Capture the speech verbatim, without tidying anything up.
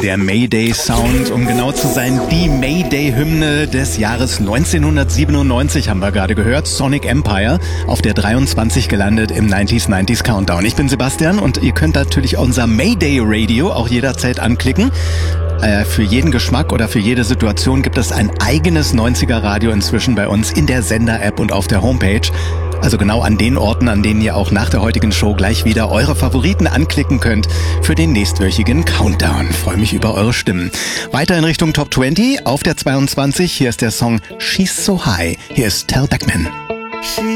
Der Mayday-Sound, um genau zu sein, die Mayday-Hymne des Jahres neunzehnhundertsiebenundneunzig haben wir gerade gehört. Sonic Empire, auf der dreiundzwanzig gelandet im neunziger neunziger Countdown. Ich bin Sebastian und ihr könnt natürlich unser Mayday-Radio auch jederzeit anklicken. Äh, für jeden Geschmack oder für jede Situation gibt es ein eigenes neunziger-Radio inzwischen bei uns in der Sender-App und auf der Homepage. Also genau an den Orten, an denen ihr auch nach der heutigen Show gleich wieder eure Favoriten anklicken könnt für den nächstwöchigen Countdown. Ich freue mich über eure Stimmen. Weiter in Richtung Top zwanzig auf der zweiundzwanzig. Hier ist der Song She's So High. Hier ist Tal Beckman.